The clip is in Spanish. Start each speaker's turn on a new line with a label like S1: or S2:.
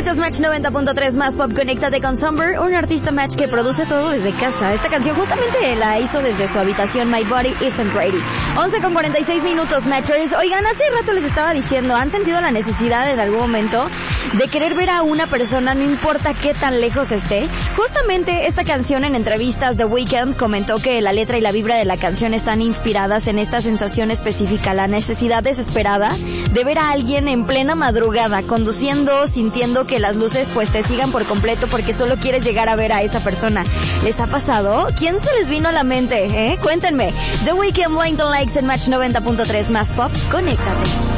S1: Escuchas Match 90.3 más pop. Conéctate con Somber, un artista Match que produce todo desde casa. Esta canción justamente la hizo desde su habitación, My Body Isn't Ready. 11:46 minutos, Matchers. Oigan, hace rato les estaba diciendo, ¿han sentido la necesidad en algún momento de querer ver a una persona, no importa qué tan lejos esté? Justamente esta canción, en entrevistas, The Weeknd comentó que la letra y la vibra de la canción están inspiradas en esta sensación específica, la necesidad desesperada de ver a alguien en plena madrugada, conduciendo, sintiendo que las luces pues te sigan por completo porque solo quieres llegar a ver a esa persona. ¿Les ha pasado? ¿Quién se les vino a la mente? Cuéntenme. The Weeknd, Blinding Lights en Match 90.3 más pop. Conéctate.